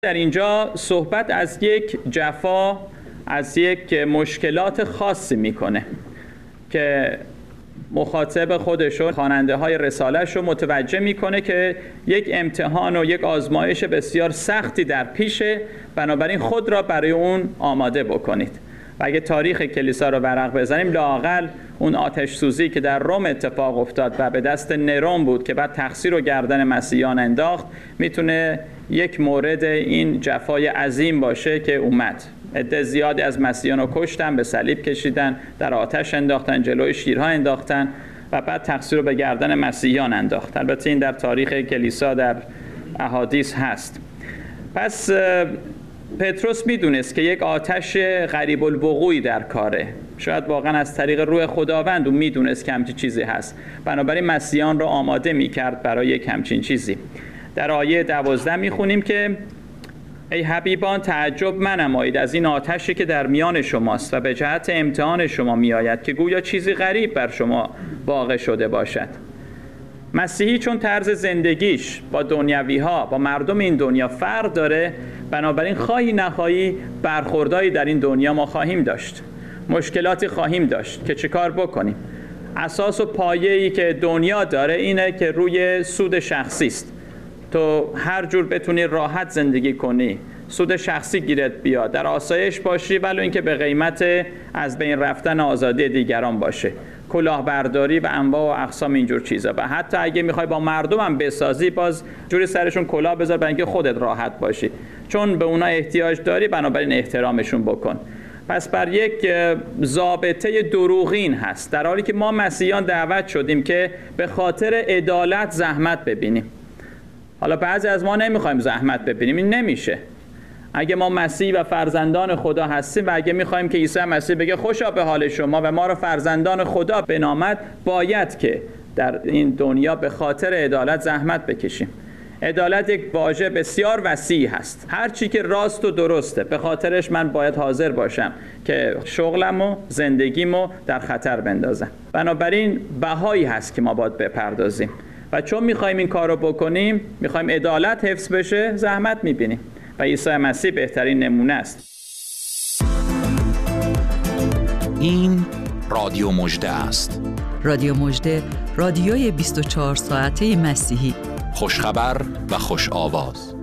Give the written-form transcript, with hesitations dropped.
در اینجا صحبت از یک جفا، از یک مشکلات خاصی میکنه که مخاطب خودش و خواننده های رساله‌اش رو متوجه میکنه که یک امتحان و یک آزمایش بسیار سختی در پیشه، بنابراین خود را برای اون آماده بکنید. و اگه تاریخ کلیسا رو ورق بزنیم، لااقل اون آتش سوزی که در روم اتفاق افتاد و به دست نرون بود که بعد تقصیر و گردن مسیحیان انداخت، میتونه یک مورد این جفای عظیم باشه که اومد. عده زیادی از مسیحیان رو کشتن، به صلیب کشیدن، در آتش انداختن، جلوی شیرها انداختن و بعد تقصیر رو به گردن مسیحیان انداخت. البته این در تاریخ کلیسا در احادیث هست. پس پتروس میدونست که یک آتش غریب الوقوعی در کاره، شاید واقعا از طریق روح خداوند او میدونست که همچین چیزی هست، بنابراین مسیحیان رو آماده میکرد برای یک همچین چیزی. در آیه 12 میخونیم که ای حبیبان تعجب منمایید از این آتشی که در میان شماست و به جهت امتحان شما میآید که گویا چیزی غریب بر شما واقع شده باشد. مسیحی چون طرز زندگیش با دنیوی ها، با مردم این دنیا فرق داره، بنابراین خواهی نخواهی برخوردایی در این دنیا ما خواهیم داشت، مشکلاتی خواهیم داشت که چه کار بکنیم. اساس و پایه‌ای که دنیا داره اینه که روی سود شخصی است. تو هر جور بتونی راحت زندگی کنی، سود شخصی گیرت بیاد، در آسایش باشی، ولی اینکه به قیمت از بین رفتن آزادی دیگران باشه، کلاهبرداری و انواع و اقسام اینجور چیزا. و حتی اگه میخوای با مردم هم بسازی، باز جوری سرشون کلاه بذار برای اینکه خودت راحت باشی، چون به اونا احتیاج داری، بنابراین احترامشون بکن. پس بر یک ضابطه دروغین هست، در حالی که ما مسیحیان دعوت شدیم که به خاطر عدالت زحمت ببینیم. حالا بعضی از ما نمیخوایم زحمت ببینیم، این نمیشه. اگه ما مسیح و فرزندان خدا هستیم و اگه میخوایم که عیسی مسیح بگه خوشا به حال شما و ما رو فرزندان خدا بنامد، باید که در این دنیا به خاطر عدالت زحمت بکشیم. عدالت یک واژه بسیار وسیع هست. هر چی که راست و درسته، به خاطرش من باید حاضر باشم که شغلم و زندگیمو در خطر بندازم. بنابراین بهایی هست که ما باید بپردازیم و چون میخوایم این کار رو بکنیم، میخوایم عدالت حفظ بشه، زحمت میبینیم و عیسی مسیح بهترین نمونه است. این رادیو مژده است. رادیو مژده، رادیوی 24 ساعته مسیحی. خوشخبر و خوش آواز.